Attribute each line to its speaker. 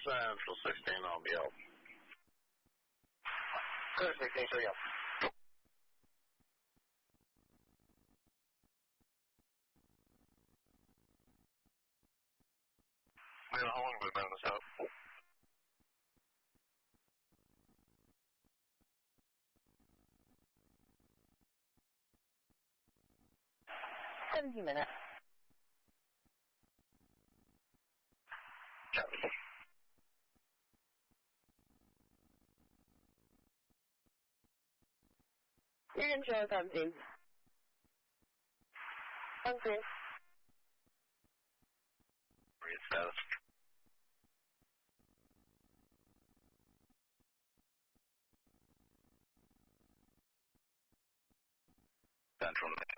Speaker 1: Central 16, I'll be out.
Speaker 2: Clear 16, show you up.
Speaker 3: Man, how long have we been in this house?
Speaker 2: Minutes. You can show 17. 17.
Speaker 3: Read status. Central